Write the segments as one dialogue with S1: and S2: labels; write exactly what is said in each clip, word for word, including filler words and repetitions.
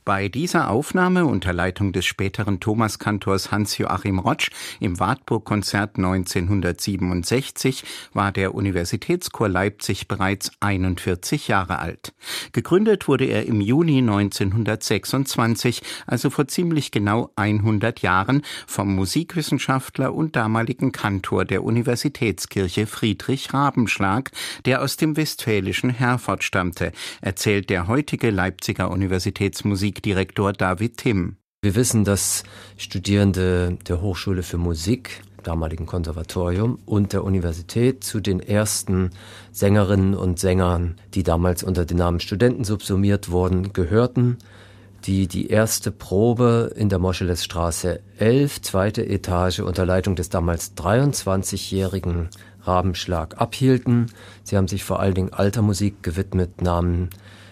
S1: Bei dieser Aufnahme unter Leitung des späteren Thomaskantors Hans-Joachim Rotsch im Wartburg-Konzert neunzehnhundertsiebenundsechzig war der Universitätschor Leipzig bereits einundvierzig Jahre alt. Gegründet wurde er im Juni neunzehnhundertsechsundzwanzig, also vor ziemlich genau hundert Jahren, vom Musikwissenschaftler und damaligen Kantor der Universitätskirche Friedrich Rabenschlag, der aus dem westfälischen Herford stammte, erzählt der heutige Leipziger Universitätsmusikdirektor David Timm.
S2: Wir wissen, dass Studierende der Hochschule für Musik, damaligen Konservatorium, und der Universität zu den ersten Sängerinnen und Sängern, die damals unter dem Namen Studenten subsumiert wurden, gehörten, die die erste Probe in der Moschelesstraße elf, zweite Etage, unter Leitung des damals dreiundzwanzigjährigen Rabenschlag abhielten. Sie haben sich vor allen Dingen alter Musik gewidmet, Namen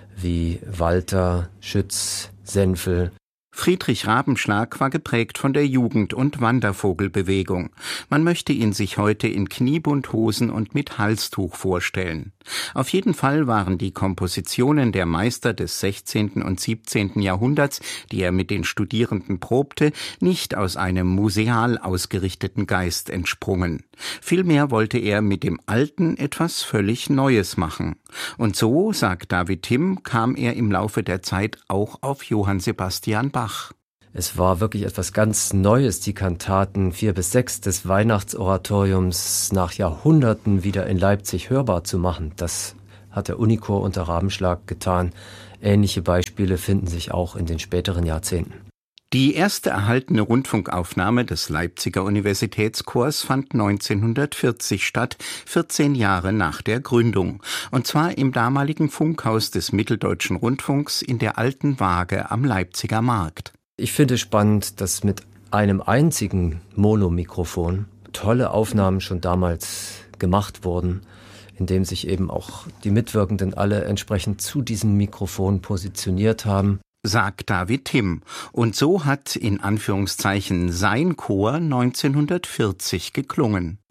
S2: wie Walter, Schütz, Senfel.
S1: Friedrich Rabenschlag war geprägt von der Jugend- und Wandervogelbewegung. Man möchte ihn sich heute in Kniebundhosen und mit Halstuch vorstellen. Auf jeden Fall waren die Kompositionen der Meister des sechzehnten und siebzehnten Jahrhunderts, die er mit den Studierenden probte, nicht aus einem museal ausgerichteten Geist entsprungen. Vielmehr wollte er mit dem Alten etwas völlig Neues machen. Und so, sagt David Timm, kam er im Laufe der Zeit auch auf Johann Sebastian Bach.
S2: Es war wirklich etwas ganz Neues, die Kantaten vier bis sechs des Weihnachtsoratoriums nach Jahrhunderten wieder in Leipzig hörbar zu machen. Das hat der Unichor unter Rabenschlag getan. Ähnliche Beispiele finden sich auch in den späteren Jahrzehnten.
S1: Die erste erhaltene Rundfunkaufnahme des Leipziger Universitätschors fand neunzehnhundertvierzig statt, vierzehn Jahre nach der Gründung. Und zwar im damaligen Funkhaus des Mitteldeutschen Rundfunks in der Alten Waage am Leipziger Markt.
S2: Ich finde spannend, dass mit einem einzigen Monomikrofon tolle Aufnahmen schon damals gemacht wurden, indem sich eben auch die Mitwirkenden alle entsprechend zu diesem Mikrofon positioniert haben.
S1: Sagt David Timm. Und so hat in Anführungszeichen sein Chor neunzehnhundertvierzig geklungen.